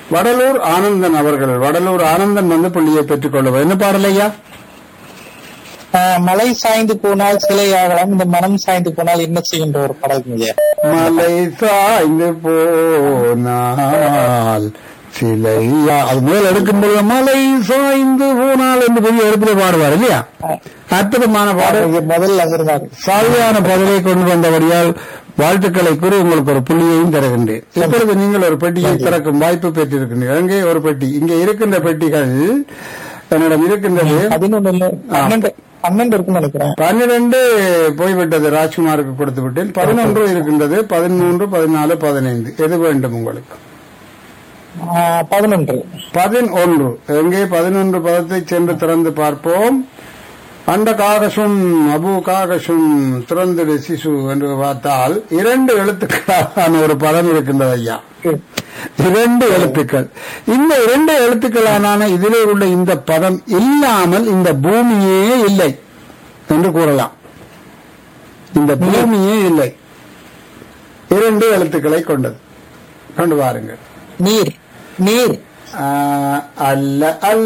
வடலூர் ஆனந்தன் அவர்கள், வடலூர் ஆனந்தன் வந்து புள்ளியை பெற்றுக் கொள்ளுவார். என்ன பாடல் ஐயா? மலை சாய்ந்து போனால் சிலையாகலாம், இந்த மனம் சாய்ந்து போனால் என்ன செய்கின்ற ஒரு படகுங்க. மலை சாய்ந்து போனால் சிலையா, அது முதல் எடுக்கும்போது மலை சாய்ந்து போனால் என்று பெரிய இடத்துல பாடுவார் இல்லையா? அற்புதமான பாடல். முதல்ல இருந்தார். சாலையான பதிலை கொண்டு வந்தபடியால் வாழ்த்துக்களை கூறி உங்களுக்கு ஒரு புள்ளியையும் தருகின்றேன். இப்பொழுது நீங்கள் ஒரு பெட்டியை திறக்கும் வாய்ப்பு பெற்றிருக்கின்றீர்கள். அங்கே ஒரு பெட்டி, இங்கே இருக்கின்ற பெட்டிகள் என்னிடம் இருக்கின்றது. 12 இருக்குன்னு நினைக்கிறேன். 12 போய்விட்டது, ராஜ்குமாருக்கு கொடுத்து விட்டேன். 11 இருக்கின்றது. 13, 14, 15 எது வேண்டும் உங்களுக்கு? 11. எங்கே 11 பதத்தை சென்று திறந்து பார்ப்போம். அந்த காகசும் அபு காகசும் திறந்து சிசு என்று பார்த்தால் 2 எழுத்துக்களான ஒரு பதம் இருக்கின்றது ஐயா. 2 எழுத்துக்கள். இந்த 2 எழுத்துக்களான இதிலே உள்ள இந்த பதம் இல்லாமல் இந்த பூமியே இல்லை என்று கூறலாம். இந்த பூமியே இல்லை. 2 எழுத்துக்களை கொண்டது. கொண்டு வாருங்கள். நீர். அல்ல அல்ல